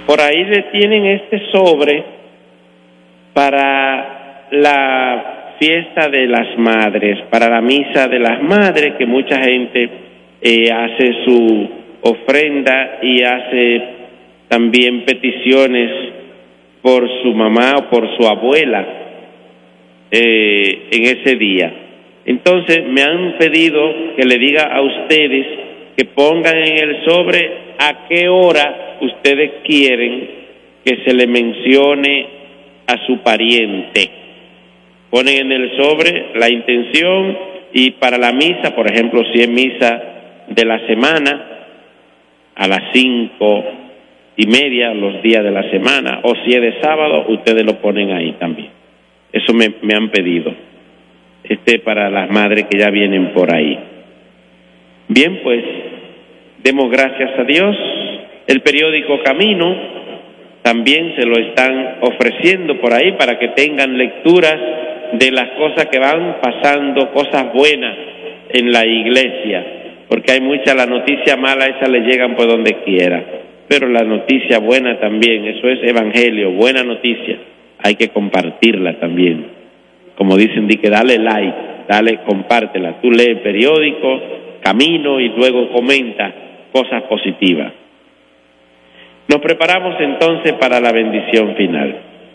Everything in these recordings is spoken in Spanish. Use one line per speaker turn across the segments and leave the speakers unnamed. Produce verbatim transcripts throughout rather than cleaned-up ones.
por ahí le tienen este sobre para la fiesta de las madres, para la misa de las madres, que mucha gente eh, hace su ofrenda y hace también peticiones por su mamá o por su abuela eh, en ese día. Entonces me han pedido que le diga a ustedes que pongan en el sobre a qué hora ustedes quieren que se le mencione a su pariente. Ponen en el sobre la intención y para la misa, por ejemplo, si es misa de la semana, a las cinco y media, los días de la semana, o si es de sábado, ustedes lo ponen ahí también. Eso me, me han pedido. Este para las madres que ya vienen por ahí. Bien, pues, demos gracias a Dios. El periódico Camino también se lo están ofreciendo por ahí para que tengan lecturas de las cosas que van pasando, cosas buenas en la iglesia, porque hay mucha, la noticia mala esa le llegan por donde quiera, pero la noticia buena también, eso es evangelio, buena noticia, hay que compartirla también. Como dicen, di que dale like, dale, compártela. Tú lee el periódico Camino y luego comenta cosas positivas. Nos preparamos entonces para la bendición final.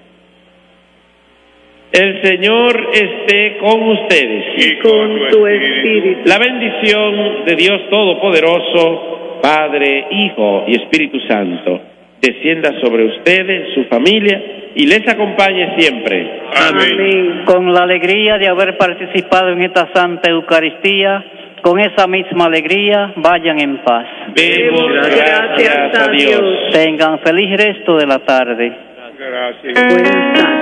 El Señor esté con ustedes.
Y con tu espíritu.
La bendición de Dios Todopoderoso, Padre, Hijo y Espíritu Santo, descienda sobre ustedes, su familia, y les acompañe siempre.
Amén. Amén.
Con la alegría de haber participado en esta Santa Eucaristía, con esa misma alegría, vayan en paz.
Demos gracias a Dios.
Tengan feliz resto de la tarde.
Gracias. Buenas tardes.